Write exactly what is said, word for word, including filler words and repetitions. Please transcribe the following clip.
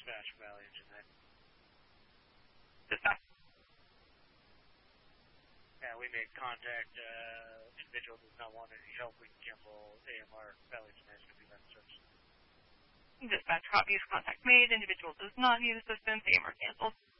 dispatch for Valley Engine nine. Dispatch. Yeah, we made contact. Uh, individual does not want any help. We can cancel A M R. Valley Engine nine is going to be left searched. Dispatch copies. Contact made. Individual does not need assistance. A M R canceled.